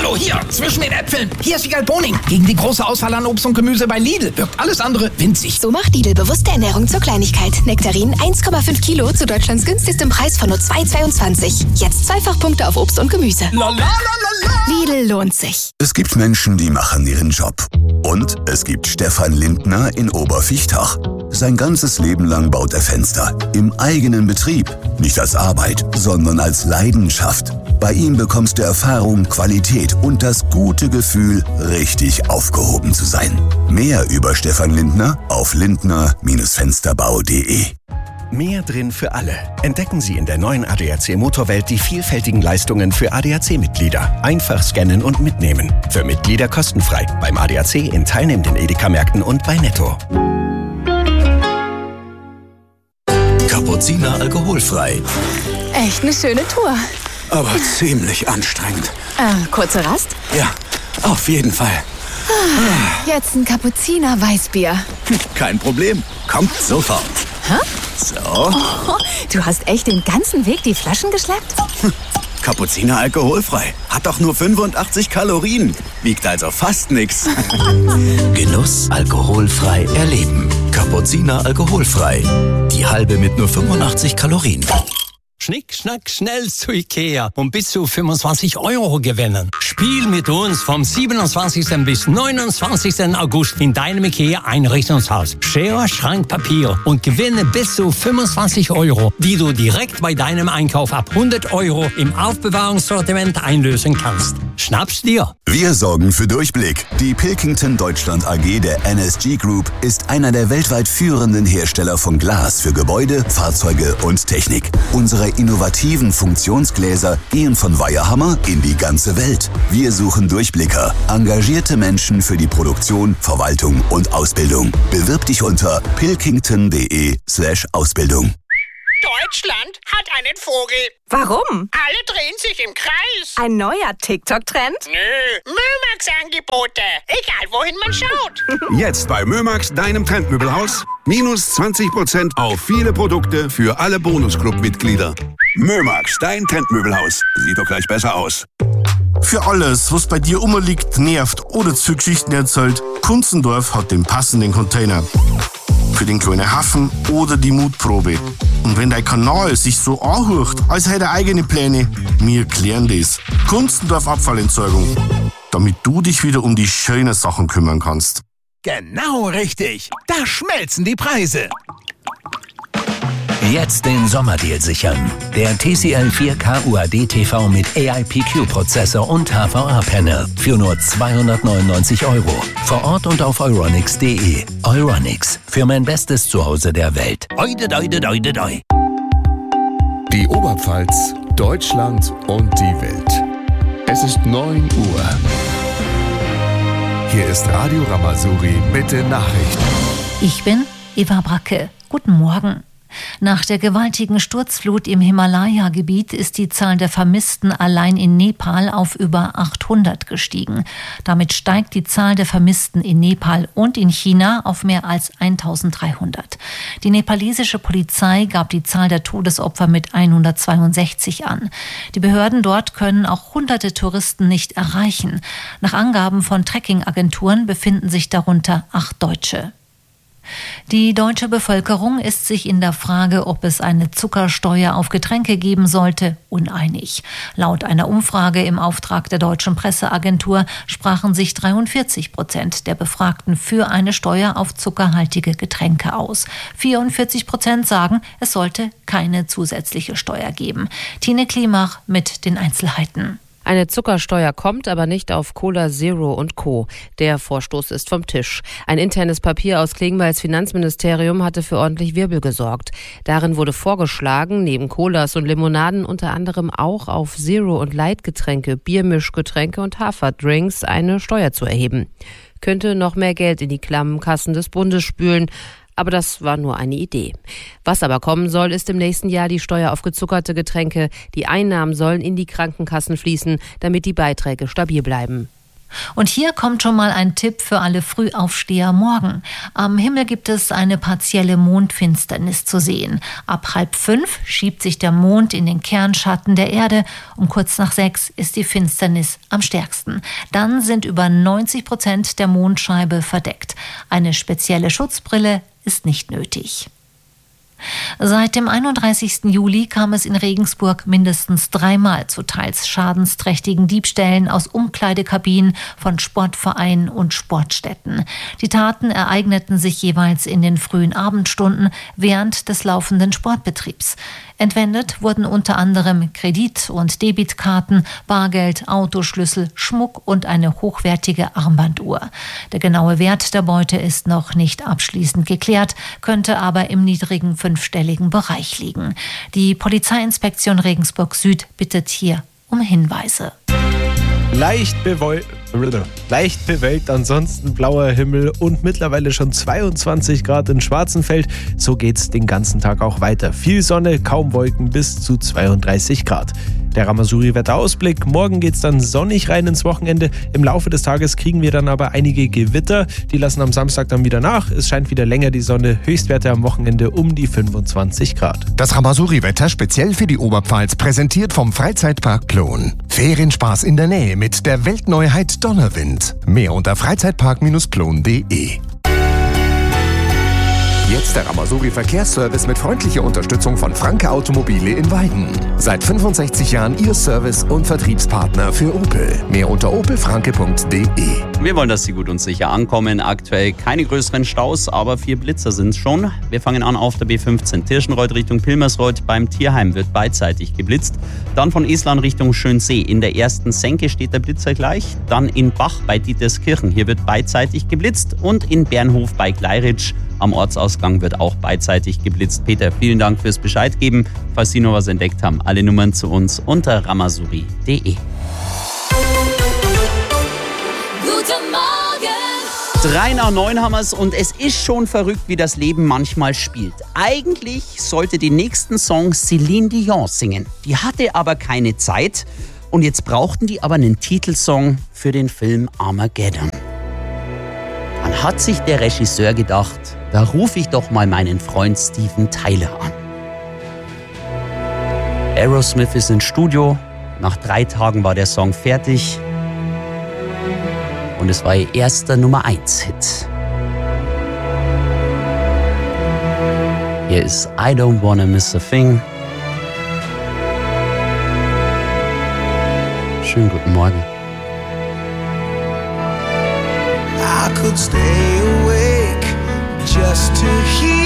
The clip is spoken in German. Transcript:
Hallo, hier, zwischen den Äpfeln. Hier ist Wiegald Boning. Gegen die große Auswahl an Obst und Gemüse bei Lidl wirkt alles andere winzig. So macht Lidl bewusste Ernährung zur Kleinigkeit. Nektarinen 1,5 Kilo zu Deutschlands günstigstem Preis von nur 2,22. Jetzt Zweifachpunkte auf Obst und Gemüse. Lidl lohnt sich. Es gibt Menschen, die machen ihren Job. Und es gibt Stefan Lindner in Obervichtach. Sein ganzes Leben lang baut er Fenster. Im eigenen Betrieb. Nicht als Arbeit, sondern als Leidenschaft. Bei ihm bekommst du Erfahrung, Qualität und das gute Gefühl, richtig aufgehoben zu sein. Mehr über Stefan Lindner auf lindner-fensterbau.de. Mehr drin für alle. Entdecken Sie in der neuen ADAC Motorwelt die vielfältigen Leistungen für ADAC-Mitglieder. Einfach scannen und mitnehmen. Für Mitglieder kostenfrei. Beim ADAC in teilnehmenden Edeka-Märkten und bei Netto. Kapuziner alkoholfrei. Echt eine schöne Tour. Aber ziemlich anstrengend. Kurze Rast? Ja, auf jeden Fall. Jetzt ein Kapuziner Weißbier. Kein Problem. Kommt sofort. Hä? So. Oh, du hast echt den ganzen Weg die Flaschen geschleppt? Kapuziner alkoholfrei. Hat doch nur 85 Kalorien. Wiegt also fast nix. Genuss alkoholfrei erleben. Kapuziner alkoholfrei. Die halbe mit nur 85 Kalorien. Schnick, schnack, schnell zu Ikea und bis zu 25 € gewinnen. Spiel mit uns vom 27. bis 29. August in deinem Ikea-Einrichtungshaus. Schere, Schrank, Papier und gewinne bis zu 25 €, die du direkt bei deinem Einkauf ab 100 € im Aufbewahrungssortiment einlösen kannst. Schnapp's dir! Wir sorgen für Durchblick. Die Pilkington Deutschland AG der NSG Group ist einer der weltweit führenden Hersteller von Glas für Gebäude, Fahrzeuge und Technik. Unsere innovativen Funktionsgläser gehen von Weierhammer in die ganze Welt. Wir suchen Durchblicker, engagierte Menschen für die Produktion, Verwaltung und Ausbildung. Bewirb dich unter pilkington.de/Ausbildung. Deutschland hat einen Vogel. Warum? Alle drehen sich im Kreis. Ein neuer TikTok-Trend? Nö, Mömax-Angebote. Egal, wohin man schaut. Jetzt bei Mömax, deinem Trendmöbelhaus. Minus 20% auf viele Produkte für alle Bonusclub-Mitglieder. Mömax, dein Trendmöbelhaus. Sieht doch gleich besser aus. Für alles, was bei dir rumliegt, nervt oder zu Geschichten erzählt, Kunzendorf hat den passenden Container. Für den kleinen Hafen oder die Mutprobe. Und wenn dein Kanal sich so anhört, als hätte er eigene Pläne, wir klären das. Kunzendorf Abfallentsorgung. Damit du dich wieder um die schönen Sachen kümmern kannst. Genau richtig. Da schmelzen die Preise. Jetzt den Sommerdeal sichern. Der TCL 4K UHD TV mit AIPQ-Prozessor und HVA-Panel für nur 299 €. Vor Ort und auf euronics.de. Euronics, für mein bestes Zuhause der Welt. Oide, doide, doide, doi. Die Oberpfalz, Deutschland und die Welt. Es ist 9 Uhr. Hier ist Radio Ramazuri mit den Nachrichten. Ich bin Eva Bracke. Guten Morgen. Nach der gewaltigen Sturzflut im Himalaya-Gebiet ist die Zahl der Vermissten allein in Nepal auf über 800 gestiegen. Damit steigt die Zahl der Vermissten in Nepal und in China auf mehr als 1300. Die nepalesische Polizei gab die Zahl der Todesopfer mit 162 an. Die Behörden dort können auch hunderte Touristen nicht erreichen. Nach Angaben von Trekkingagenturen befinden sich darunter 8 Deutsche. Die deutsche Bevölkerung ist sich in der Frage, ob es eine Zuckersteuer auf Getränke geben sollte, uneinig. Laut einer Umfrage im Auftrag der deutschen Presseagentur sprachen sich 43% der Befragten für eine Steuer auf zuckerhaltige Getränke aus. 44% sagen, es sollte keine zusätzliche Steuer geben. Tine Klimach mit den Einzelheiten. Eine Zuckersteuer kommt, aber nicht auf Cola Zero und Co. Der Vorstoß ist vom Tisch. Ein internes Papier aus Klingbeils Finanzministerium hatte für ordentlich Wirbel gesorgt. Darin wurde vorgeschlagen, neben Colas und Limonaden unter anderem auch auf Zero- und Light-Getränke, Biermischgetränke und Haferdrinks eine Steuer zu erheben. Könnte noch mehr Geld in die klammen Kassen des Bundes spülen. Aber das war nur eine Idee. Was aber kommen soll, ist im nächsten Jahr die Steuer auf gezuckerte Getränke. Die Einnahmen sollen in die Krankenkassen fließen, damit die Beiträge stabil bleiben. Und hier kommt schon mal ein Tipp für alle Frühaufsteher morgen. Am Himmel gibt es eine partielle Mondfinsternis zu sehen. Ab 4:30 schiebt sich der Mond in den Kernschatten der Erde. Um kurz nach 6 ist die Finsternis am stärksten. Dann sind über 90% der Mondscheibe verdeckt. Eine spezielle Schutzbrille ist nicht nötig. Seit dem 31. Juli kam es in Regensburg mindestens 3-mal zu teils schadensträchtigen Diebstählen aus Umkleidekabinen von Sportvereinen und Sportstätten. Die Taten ereigneten sich jeweils in den frühen Abendstunden während des laufenden Sportbetriebs. Entwendet wurden unter anderem Kredit- und Debitkarten, Bargeld, Autoschlüssel, Schmuck und eine hochwertige Armbanduhr. Der genaue Wert der Beute ist noch nicht abschließend geklärt, könnte aber im niedrigen 5-stelligen Bereich liegen. Die Polizeiinspektion Regensburg Süd bittet hier um Hinweise. Leicht bewölkt, ansonsten blauer Himmel und mittlerweile schon 22 Grad in Schwarzenfeld. So geht's den ganzen Tag auch weiter. Viel Sonne, kaum Wolken bis zu 32 Grad. Der Ramasuri-Wetterausblick. Morgen geht's dann sonnig rein ins Wochenende. Im Laufe des Tages kriegen wir dann aber einige Gewitter. Die lassen am Samstag dann wieder nach. Es scheint wieder länger die Sonne. Höchstwerte am Wochenende um die 25 Grad. Das Ramasuri-Wetter speziell für die Oberpfalz präsentiert vom Freizeitpark Plon. Ferienspaß in der Nähe mit der Weltneuheit Donnerwind. Mehr unter freizeitpark-plon.de. Jetzt der Ramasuri Verkehrsservice mit freundlicher Unterstützung von Franke Automobile in Weiden. Seit 65 Jahren Ihr Service- und Vertriebspartner für Opel. Mehr unter opelfranke.de. Wir wollen, dass Sie gut und sicher ankommen. Aktuell keine größeren Staus, aber 4 Blitzer sind es schon. Wir fangen an auf der B15 Tirschenreuth Richtung Pilmersreuth. Beim Tierheim wird beidseitig geblitzt. Dann von Eslan Richtung Schönsee. In der ersten Senke steht der Blitzer gleich. Dann in Bach bei Dieterskirchen. Hier wird beidseitig geblitzt. Und in Bernhof bei Gleiritsch. Am Ortsausgang wird auch beidseitig geblitzt. Peter, vielen Dank fürs Bescheid geben. Falls Sie noch was entdeckt haben, alle Nummern zu uns unter ramasuri.de. Guten Morgen! 8:03 haben wir es und es ist schon verrückt, wie das Leben manchmal spielt. Eigentlich sollte den nächsten Song Céline Dion singen. Die hatte aber keine Zeit und jetzt brauchten die aber einen Titelsong für den Film Armageddon. Dann hat sich der Regisseur gedacht, da rufe ich doch mal meinen Freund Steven Tyler an. Aerosmith ist ins Studio, nach 3 Tagen war der Song fertig und es war ihr erster Nummer-1-Hit. Hier ist I Don't Wanna Miss a Thing. Schönen guten Morgen. I could stay awake just to hear